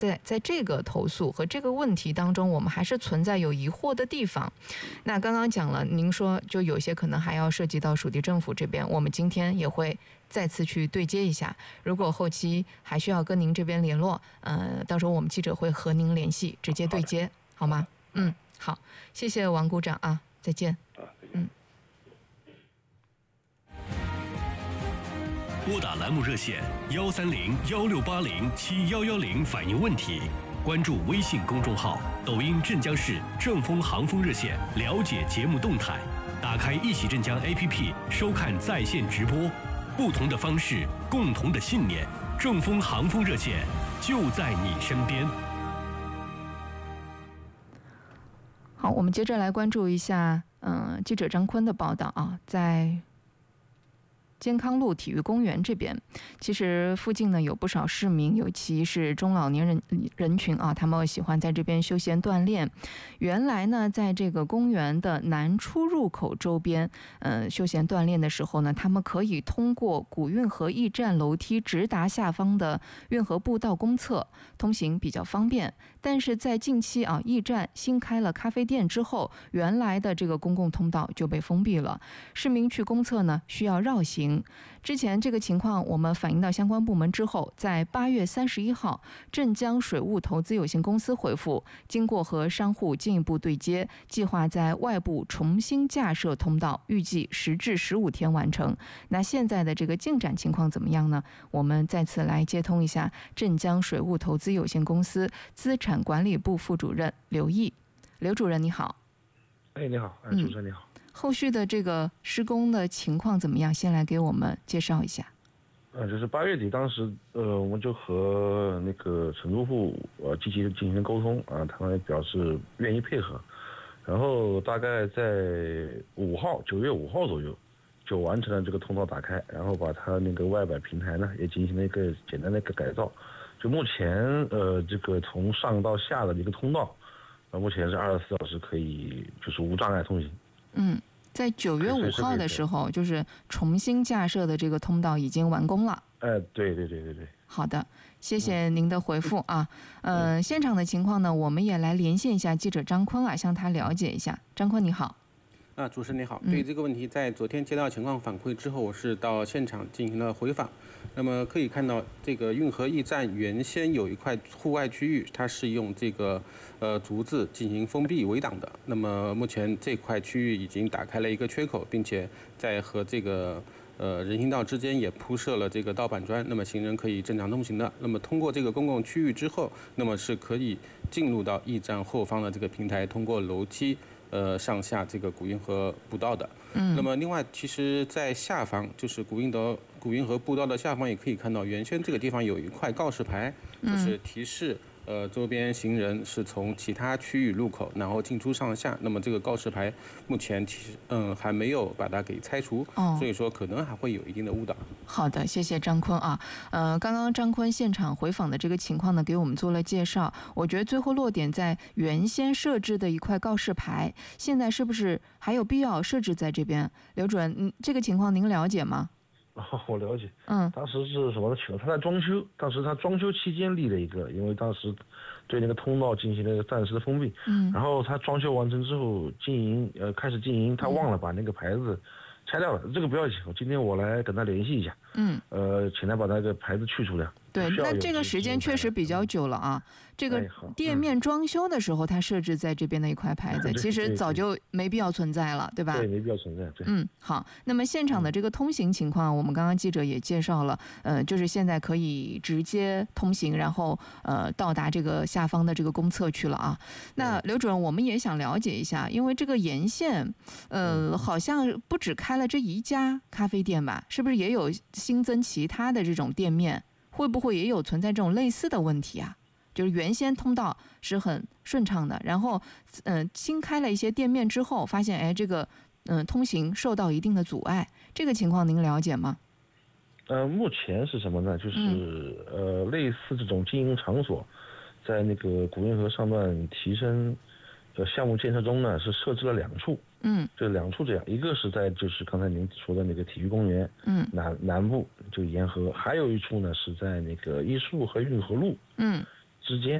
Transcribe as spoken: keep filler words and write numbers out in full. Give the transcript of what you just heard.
在在这个投诉和这个问题当中，我们还是存在有疑惑的地方。那刚刚讲了，您说就有些可能还要涉及到属地政府这边，我们今天也会再次去对接一下。如果后期还需要跟您这边联络，呃，到时候我们记者会和您联系，直接对接，好吗？嗯，好，谢谢王股长啊，再见。嗯。 拨打栏目热线幺三零幺六八零七幺幺零反映问题，关注微信公众号、抖音镇江市正风航风热线了解节目动态，打开一起镇江 A P P 收看在线直播。不同的方式，共同的信念，正风航风热线就在你身边。 好，我们接着来关注一下，嗯、呃，记者张坤的报道啊，在健康路体育公园这边，其实附近呢有不少市民，尤其是中老年人人群啊，他们喜欢在这边休闲锻炼。原来呢，在这个公园的南出入口周边，呃，休闲锻炼的时候呢，他们可以通过古运河驿站楼梯直达下方的运河步道公厕，通行比较方便。但是在近期啊，驿站新开了咖啡店之后，原来的这个公共通道就被封闭了，市民去公厕呢需要绕行。之前这个情况我们反映到相关部门之后，在八月三十一号，镇江水务投资有限公司回复，经过和商户进一步对接，计划在外部重新架设通道，预计十至十五天完成。那现在的这个进展情况怎么样呢？我们再次来接通一下镇江水务投资有限公司资产管理部副主任刘毅。刘主任你好。 哎，你好，哎，主持人你好。 嗯，后续的这个施工的情况怎么样？先来给我们介绍一下。 呃，就是八月底，当时呃，我们就和那个承租户呃积极的进行了沟通啊，他们表示愿意配合，然后大概在五号，九月五号左右，就完成了这个通道打开，然后把它那个外摆平台呢也进行了一个简单的一个改造。就目前呃，这个从上到下的一个通道，呃，目前是二十四小时可以就是无障碍通行。 嗯。在九月五号的时候，就是重新架设的这个通道已经完工了。 哎，对对对对对。 好的，谢谢您的回复啊。嗯、呃，现场的情况呢，我们也来连线一下记者张坤啊，向他了解一下。张坤你好。 啊，主持人你好。对于这个问题，在昨天接到情况反馈之后，我是到现场进行了回访。那么可以看到，这个运河驿站原先有一块户外区域，它是用这个呃竹子进行封闭围挡的。那么目前这块区域已经打开了一个缺口，并且在和这个呃人行道之间也铺设了这个道板砖，那么行人可以正常通行的。那么通过这个公共区域之后，那么是可以进入到驿站后方的这个平台，通过楼梯。呃，上下这个古运河步道的，嗯，那么另外，其实，在下方就是古运河古运河步道的下方，也可以看到，原先这个地方有一块告示牌，就是提示呃周边行人是从其他区域入口，然后进出上下。那么这个告示牌目前其实嗯还没有把它给拆除，哦，所以说可能还会有一定的误导。 好的，谢谢张坤啊。呃，刚刚张坤现场回访的这个情况呢，给我们做了介绍。我觉得最后落点在原先设置的一块告示牌，现在是不是还有必要设置在这边？刘主任，嗯，这个情况您了解吗？ 哦，我了解。 嗯， 当时是什么情况？他在装修，当时他装修期间立了一个，因为当时对那个通道进行了一个暂时的封闭。嗯，然后他装修完成之后经营，呃，开始经营，他忘了把那个牌子拆掉了。这个不要紧，今天我来跟他联系一下。嗯，呃，请他把那个牌子去除掉。 对，那这个时间确实比较久了啊。这个店面装修的时候，它设置在这边的一块牌子，其实早就没必要存在了，对吧？ 对，没必要存在。对， 嗯，好。那么现场的这个通行情况，我们刚刚记者也介绍了，呃，就是现在可以直接通行，然后呃到达这个下方的这个公厕去了啊。那刘主任，我们也想了解一下，因为这个沿线，呃，好像不只开了这一家咖啡店吧？是不是也有新增其他的这种店面？会不会也有存在这种类似的问题啊？就是原先通道是很顺畅的，然后嗯、呃、新开了一些店面之后，发现哎这个嗯、呃、通行受到一定的阻碍，这个情况您了解吗？ 呃，目前是什么呢？就是、嗯、呃类似这种经营场所，在那个古运河上段提升的项目建设中呢，是设置了两处。嗯，这两处这样，一个是在就是刚才您说的那个体育公园，嗯，南南部就沿河，还有一处呢是在那个一树和运河路，嗯， 之间